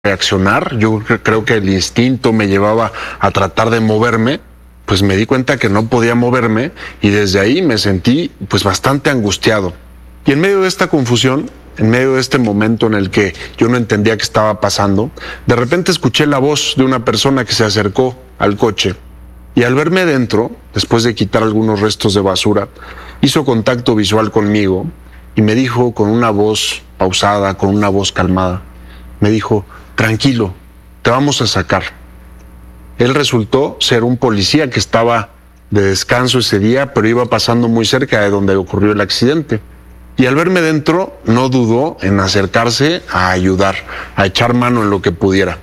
reaccionar, yo creo que el instinto me llevaba a tratar de moverme, pues me di cuenta que no podía moverme y desde ahí me sentí pues bastante angustiado. Y en medio de esta confusión, en medio de este momento en el que yo no entendía qué estaba pasando, de repente escuché la voz de una persona que se acercó al coche y al verme dentro, después de quitar algunos restos de basura, hizo contacto visual conmigo y me dijo con una voz pausada, con una voz calmada, me dijo: tranquilo, te vamos a sacar. Él resultó ser un policía que estaba de descanso ese día, pero iba pasando muy cerca de donde ocurrió el accidente. Y al verme dentro, no dudó en acercarse a ayudar, a echar mano en lo que pudiera.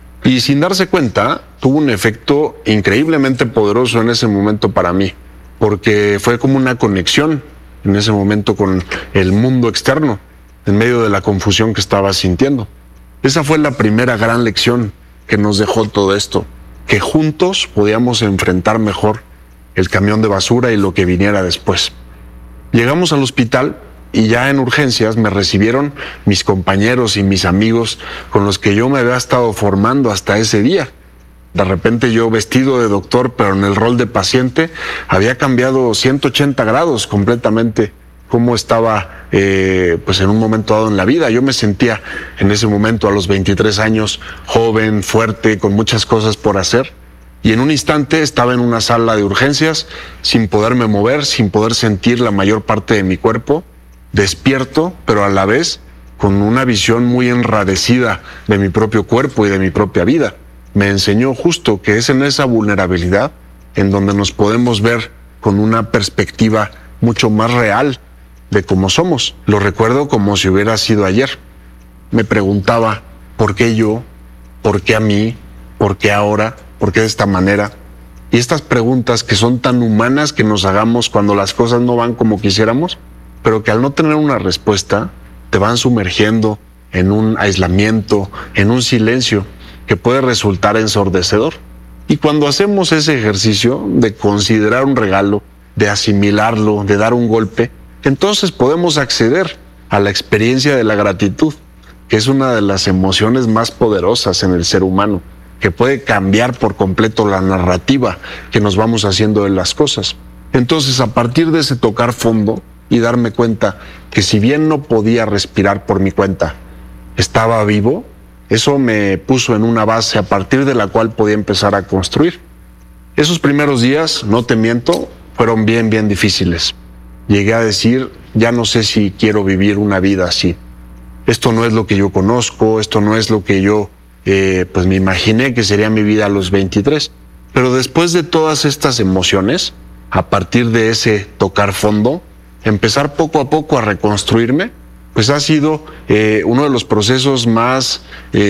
Y sin darse cuenta, tuvo un efecto increíblemente poderoso en ese momento para mí, porque fue como una conexión en ese momento con el mundo externo, en medio de la confusión que estaba sintiendo. Esa fue la primera gran lección que nos dejó todo esto, que juntos podíamos enfrentar mejor el camión de basura y lo que viniera después. Llegamos al hospital y ya en urgencias me recibieron mis compañeros y mis amigos con los que yo me había estado formando hasta ese día. De repente yo, vestido de doctor, pero en el rol de paciente, había cambiado 180 grados completamente cómo estaba pues en un momento dado en la vida. Yo me sentía en ese momento, a los 23 años, joven, fuerte, con muchas cosas por hacer. Y en un instante estaba en una sala de urgencias, sin poderme mover, sin poder sentir la mayor parte de mi cuerpo, despierto, pero a la vez con una visión muy enradecida de mi propio cuerpo y de mi propia vida. Me enseñó justo que es en esa vulnerabilidad en donde nos podemos ver con una perspectiva mucho más real de cómo somos. Lo recuerdo como si hubiera sido ayer. Me preguntaba, ¿por qué yo? ¿Por qué a mí? ¿Por qué ahora? ¿Por qué de esta manera? Y estas preguntas que son tan humanas que nos hagamos cuando las cosas no van como quisiéramos, pero que al no tener una respuesta te van sumergiendo en un aislamiento, en un silencio que puede resultar ensordecedor. Y cuando hacemos ese ejercicio de considerar un regalo, de asimilarlo, de dar un golpe, entonces podemos acceder a la experiencia de la gratitud, que es una de las emociones más poderosas en el ser humano, que puede cambiar por completo la narrativa que nos vamos haciendo de las cosas. Entonces, a partir de ese tocar fondo y darme cuenta que si bien no podía respirar por mi cuenta, estaba vivo, eso me puso en una base a partir de la cual podía empezar a construir. Esos primeros días, no te miento, fueron bien difíciles. Llegué a decir, ya no sé si quiero vivir una vida así. Esto no es lo que yo conozco, esto no es lo que yo pues me imaginé que sería mi vida a los 23. Pero después de todas estas emociones, a partir de ese tocar fondo, empezar poco a poco a reconstruirme, pues ha sido uno de los procesos más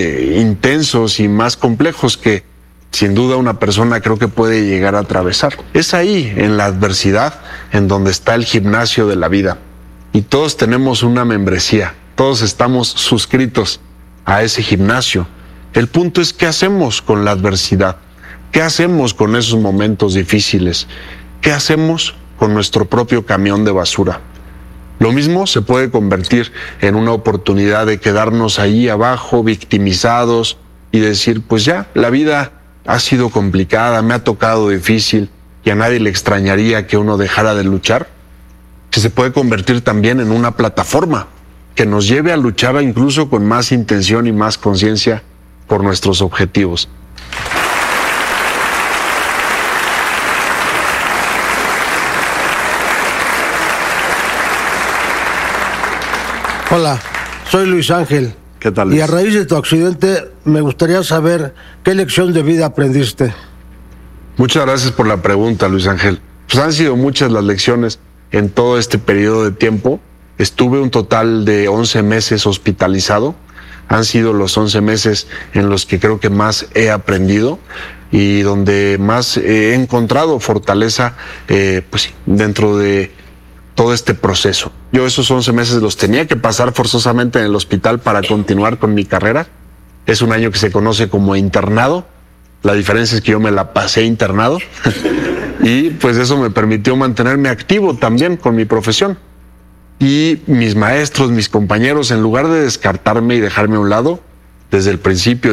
intensos y más complejos que sin duda una persona creo que puede llegar a atravesar. Es ahí, en la adversidad, en donde está el gimnasio de la vida. Y todos tenemos una membresía, todos estamos suscritos a ese gimnasio. El punto es qué hacemos con la adversidad, qué hacemos con esos momentos difíciles, qué hacemos con nuestro propio camión de basura. Lo mismo se puede convertir en una oportunidad de quedarnos ahí abajo, victimizados, y decir, pues ya, la vida ha sido complicada, me ha tocado difícil, y a nadie le extrañaría que uno dejara de luchar. Que se puede convertir también en una plataforma que nos lleve a luchar incluso con más intención y más conciencia por nuestros objetivos. Hola, soy Luis Ángel. ¿Qué tal, Luis? Y a raíz de tu accidente, me gustaría saber qué lección de vida aprendiste. Muchas gracias por la pregunta, Luis Ángel. Pues han sido muchas las lecciones en todo este periodo de tiempo. Estuve un total de 11 meses hospitalizado. Han sido los 11 meses en los que creo que más he aprendido y donde más he encontrado fortaleza pues, dentro de todo este proceso. Yo esos 11 meses los tenía que pasar forzosamente en el hospital para continuar con mi carrera. Es un año que se conoce como internado. La diferencia es que yo me la pasé internado y pues eso me permitió mantenerme activo también con mi profesión. Y mis maestros, mis compañeros, en lugar de descartarme y dejarme a un lado, desde el principio